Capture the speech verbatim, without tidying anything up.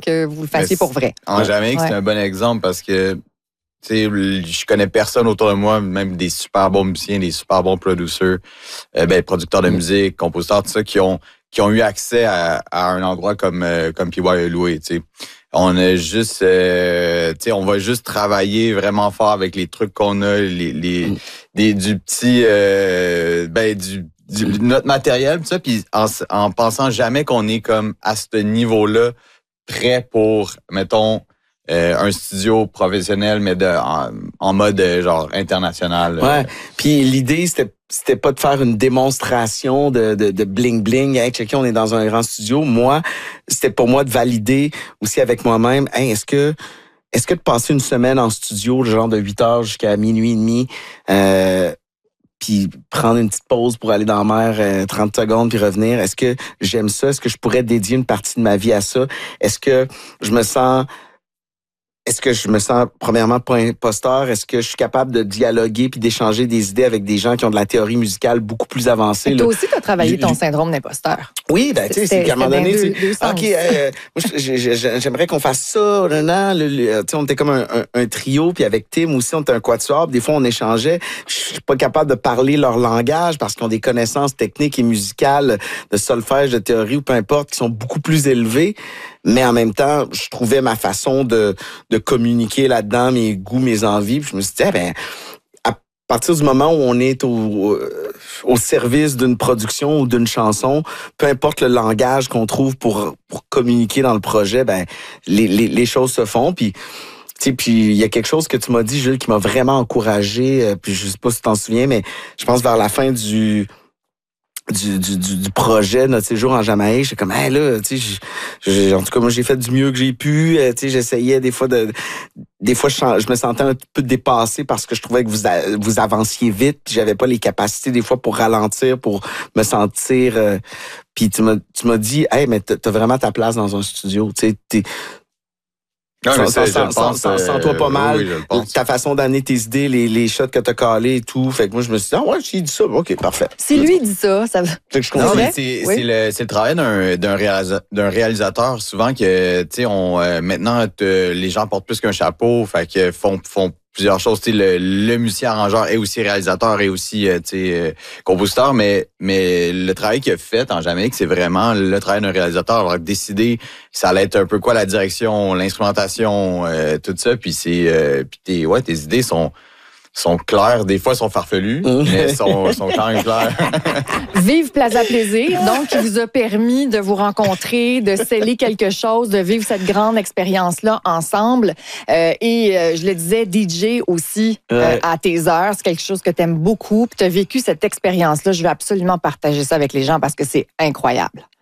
que vous le fassiez pour vrai. En Jamaïque, ouais. c'est un bon exemple parce que tu sais, je connais personne autour de moi, même des super bons musiciens, des super bons producers, euh, ben, producteurs de musique, compositeurs, tout ça, qui ont qui ont eu accès à, à un endroit comme euh, comme P Y a loué, tu sais. On a juste, euh, tu sais, on va juste travailler vraiment fort avec les trucs qu'on a, les, les, mm. des, du petit, euh, ben, du, du, notre matériel, tout ça, puis en, en pensant jamais qu'on est comme à ce niveau-là prêt pour, mettons, euh, un studio professionnel, mais de, en, en mode genre international. Ouais. Puis l'idée, c'était c'était pas de faire une démonstration de de, de bling bling. Hey, checker, on est dans un grand studio. Moi, c'était pour moi de valider aussi avec moi-même. Hey, est-ce que est-ce que de passer une semaine en studio, le genre de huit heures jusqu'à minuit et demi, euh, puis prendre une petite pause pour aller dans la mer euh, trente secondes puis revenir, est-ce que j'aime ça? Est-ce que je pourrais dédier une partie de ma vie à ça? Est-ce que je me sens Est-ce que je me sens, premièrement, pas imposteur? Est-ce que je suis capable de dialoguer puis d'échanger des idées avec des gens qui ont de la théorie musicale beaucoup plus avancée? Mais toi là? aussi, tu as travaillé ton syndrome d'imposteur. Oui, ben tu sais, c'est qu'à un moment donné, deux, tu deux sais, OK, euh, moi, j'aimerais qu'on fasse ça, là, là, le, le, tu sais, on était comme un, un, un trio, puis avec Tim aussi, on était un quatuor, des fois, on échangeait. Je suis pas capable de parler leur langage parce qu'ils ont des connaissances techniques et musicales, de solfège, de théorie ou peu importe, qui sont beaucoup plus élevées. Mais en même temps, je trouvais ma façon de, de communiquer là-dedans, mes goûts, mes envies. Puis je me suis dit, eh ben, à partir du moment où on est au, au service d'une production ou d'une chanson, peu importe le langage qu'on trouve pour, pour communiquer dans le projet, ben, les, les, les choses se font. Puis, tu sais, puis il y a quelque chose que tu m'as dit, Jules, qui m'a vraiment encouragé. Puis je sais pas si tu t'en souviens, mais je pense vers la fin du... Du, du, du, du projet, notre séjour en Jamaïque, j'étais comme, hey, là, tu sais, en tout cas, moi, j'ai fait du mieux que j'ai pu, tu sais, j'essayais des fois de, des fois, je, je me sentais un peu dépassé parce que je trouvais que vous, vous avanciez vite, puis j'avais pas les capacités, des fois, pour ralentir, pour me sentir, euh, puis tu m'as, tu m'as dit, hey, mais t'as vraiment ta place dans un studio, tu sais, t'es, Non, sans, sans, sans, sans, sans toi pas mal, oui, oui, ta façon d'amener tes idées, les, les shots que t'as calés et tout. Fait que moi, je me suis dit, ah ouais, j'ai dit ça, ok, parfait. Si lui dit ça, ça veut... Fait que je non, mais comprends. c'est, oui. c'est, le, c'est le travail d'un, d'un, réalisa- d'un réalisateur. Souvent que, tu sais, on, euh, maintenant, te, les gens portent plus qu'un chapeau, fait que font, font plusieurs choses. Tu sais, le, le musicien arrangeur est aussi réalisateur et aussi, euh, tu sais, euh, compositeur, mais, mais le travail qu'il a fait en Jamaïque, c'est vraiment le travail d'un réalisateur. Avoir décidé, ça allait être un peu quoi la direction, l'instrumentation, euh, tout ça. Puis c'est, euh, puis tes, ouais, tes idées sont, sont claires. Des fois, elles sont farfelues, mais sont, sont quand même claires. Vive Plaza Plaisir, donc, qui vous a permis de vous rencontrer, de sceller quelque chose, de vivre cette grande expérience-là ensemble. Euh, et euh, je le disais, D J aussi, euh, ouais. à tes heures, c'est quelque chose que tu aimes beaucoup. Puis tu as vécu cette expérience-là. Je veux absolument partager ça avec les gens parce que c'est incroyable.